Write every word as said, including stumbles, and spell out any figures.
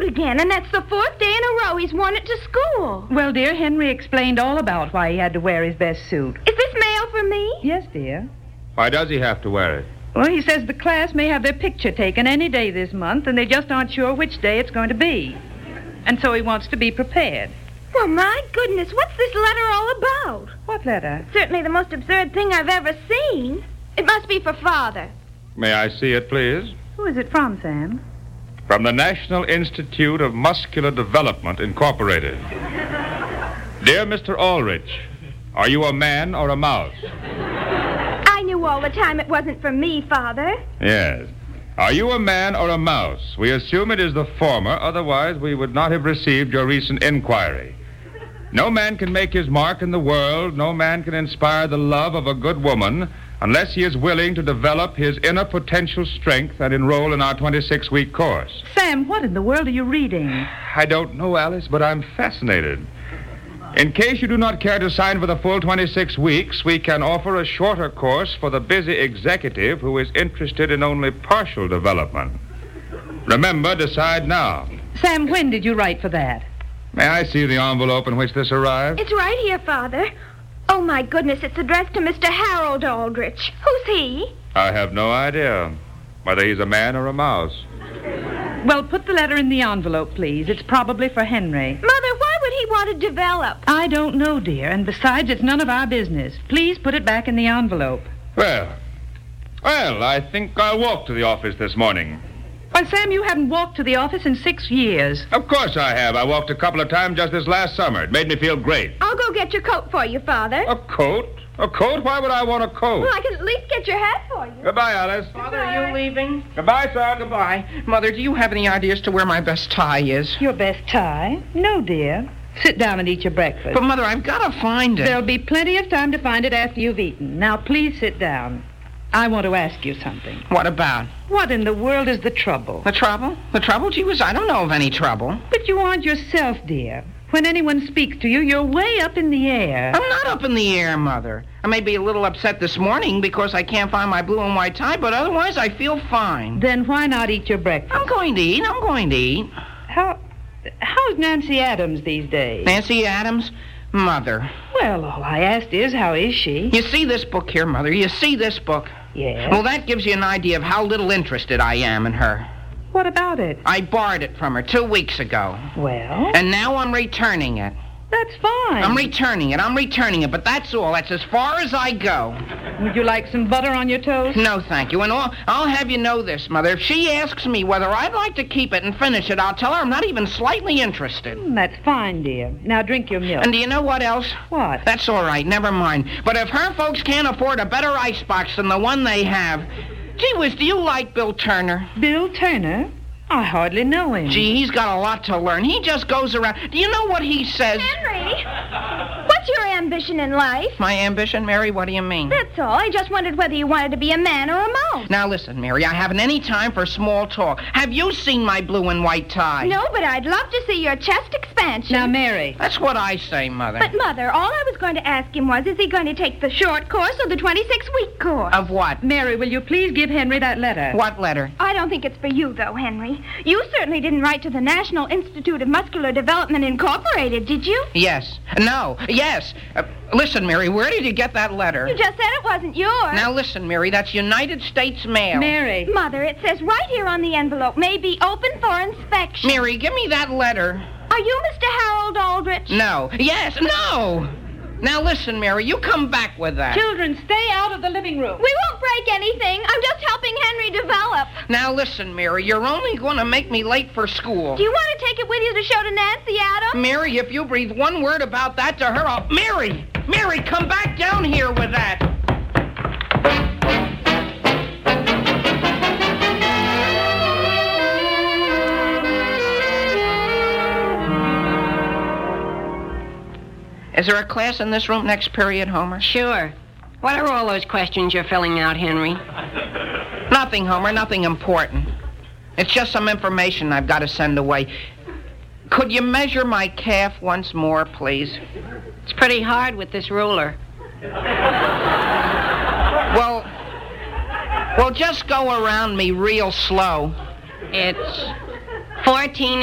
suit again, and that's the fourth day in a row he's worn it to school. Well, dear, Henry explained all about why he had to wear his best suit. Is this mail for me? Yes, dear. Why does he have to wear it? Well, he says the class may have their picture taken any day this month, and they just aren't sure which day it's going to be. And so he wants to be prepared. Well, my goodness, what's this letter all about? What letter? Certainly the most absurd thing I've ever seen. It must be for Father. May I see it, please? Who is it from, Sam? From the National Institute of Muscular Development, Incorporated. Dear Mister Aldrich, are you a man or a mouse? I knew all the time it wasn't for me, Father. Yes. Are you a man or a mouse? We assume it is the former, otherwise we would not have received your recent inquiry. No man can make his mark in the world, no man can inspire the love of a good woman unless he is willing to develop his inner potential strength and enroll in our twenty-six week course. Sam, what in the world are you reading? I don't know, Alice, but I'm fascinated. In case you do not care to sign for the full twenty-six weeks, we can offer a shorter course for the busy executive who is interested in only partial development. Remember, decide now. Sam, when did you write for that? May I see the envelope in which this arrived? It's right here, Father. Oh, my goodness, it's addressed to Mister Harold Aldrich. Who's he? I have no idea whether he's a man or a mouse. Well, put the letter in the envelope, please. It's probably for Henry. Mother, why would he want to develop? I don't know, dear, and besides, it's none of our business. Please put it back in the envelope. Well, well, I think I'll walk to the office this morning. Why, Sam, you haven't walked to the office in six years. Of course I have. I walked a couple of times just this last summer. It made me feel great. I'll go get your coat for you, Father. A coat? A coat? Why would I want a coat? Well, I can at least get your hat for you. Goodbye, Alice. Father, are you leaving? Goodbye, son. Goodbye. Mother, do you have any ideas to where my best tie is? Your best tie? No, dear. Sit down and eat your breakfast. But, Mother, I've got to find it. There'll be plenty of time to find it after you've eaten. Now, please sit down. I want to ask you something. What about? What in the world is the trouble? The trouble? The trouble? Gee whiz, I don't know of any trouble. But you aren't yourself, dear. When anyone speaks to you, you're way up in the air. I'm not up in the air, Mother. I may be a little upset this morning because I can't find my blue and white tie, but otherwise I feel fine. Then why not eat your breakfast? I'm going to eat. I'm going to eat. How... How's Nancy Adams these days? Nancy Adams? Mother. Well, all I asked is, how is she? You see this book here, Mother? You see this book? Yes. Well, that gives you an idea of how little interested I am in her. What about it? I borrowed it from her two weeks ago. Well? And now I'm returning it. That's fine. I'm returning it. I'm returning it, but that's all. That's as far as I go. Would you like some butter on your toast? No, thank you. And all, I'll have you know this, Mother. If she asks me whether I'd like to keep it and finish it, I'll tell her I'm not even slightly interested. Mm, that's fine, dear. Now drink your milk. And do you know what else? What? That's all right. Never mind. But if her folks can't afford a better icebox than the one they have... Gee whiz, do you like Bill Turner? Bill Turner? I hardly know him. Gee, he's got a lot to learn. He just goes around... Do you know what he says? Henry, what's your ambition in life? My ambition, Mary? What do you mean? That's all. I just wondered whether you wanted to be a man or a mouse. Now listen, Mary, I haven't any time for small talk. Have you seen my blue and white tie? No, but I'd love to see your chest expansion. Now, Mary. That's what I say, Mother. But, Mother, all I was going to ask him was, is he going to take the short course or the twenty-six week course? Of what? Mary, will you please give Henry that letter? What letter? I don't think it's for you, though, Henry. You certainly didn't write to the National Institute of Muscular Development, Incorporated, did you? Yes. No. Yes. Uh, listen, Mary, where did you get that letter? You just said it wasn't yours. Now, listen, Mary, that's United States Mail. Mary. Mother, it says right here on the envelope, may be open for inspection. Mary, give me that letter. Are you Mister Harold Aldrich? No. Yes. No. Now, listen, Mary, you come back with that. Children, stay out of the living room. We won't break anything. I'm just helping Henry develop. Now, listen, Mary, you're only going to make me late for school. Do you want to take it with you to show to Nancy Adams? Mary, if you breathe one word about that to her, I'll... Mary! Mary, come back down here with that. Is there a class in this room next period, Homer? Sure. What are all those questions you're filling out, Henry? Nothing, Homer, nothing important. It's just some information I've got to send away. Could you measure my calf once more, please? It's pretty hard with this ruler. Well, well, just go around me real slow. It's fourteen